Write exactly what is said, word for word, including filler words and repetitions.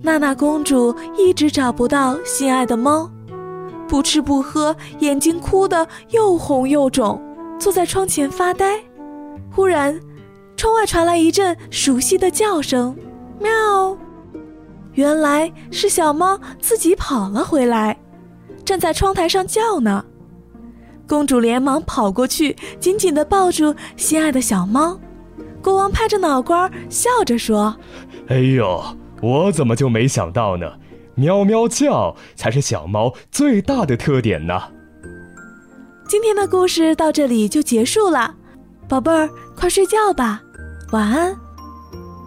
娜娜公主一直找不到心爱的猫，不吃不喝，眼睛哭得又红又肿，坐在窗前发呆。忽然窗外传来一阵熟悉的叫声，喵！原来是小猫自己跑了回来，站在窗台上叫呢。公主连忙跑过去，紧紧地抱住心爱的小猫。国王拍着脑瓜笑着说： 哎呦，我怎么就没想到呢？喵喵叫才是小猫最大的特点呢。 今天的故事到这里就结束了，宝贝儿，快睡觉吧，晚安。